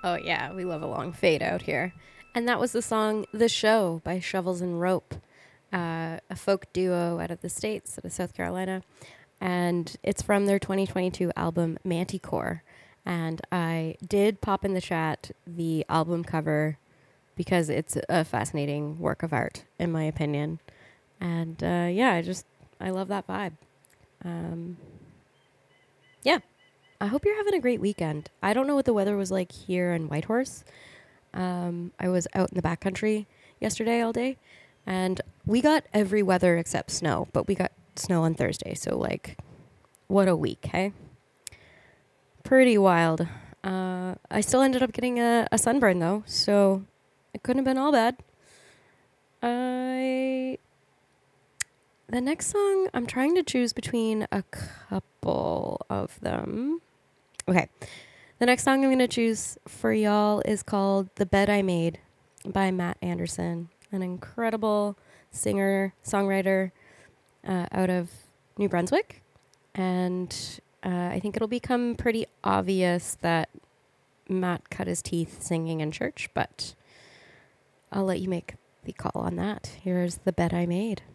Oh, yeah, we love a long fade out here. And that was the song The Show by Shovels and Rope, a folk duo out of the States, out of South Carolina. And it's from their 2022 album Manticore. And I did pop in the chat the album cover because it's a fascinating work of art, in my opinion. And yeah, I love that vibe. Um, yeah, I hope you're having a great weekend. I don't know what the weather was like here in Whitehorse. I was out in the backcountry yesterday all day, and we got every weather except snow, but we got snow on Thursday. So, like, what a week, hey? Pretty wild. I still ended up getting a sunburn, though, so it couldn't have been all bad. I The next song, I'm trying to choose between a couple of them. Okay. The next song I'm going to choose for y'all is called The Bed I Made by Matt Anderson, an incredible singer, songwriter out of New Brunswick. And I think it'll become pretty obvious that Matt cut his teeth singing in church, but I'll let you make the call on that. Here's The Bed I Made.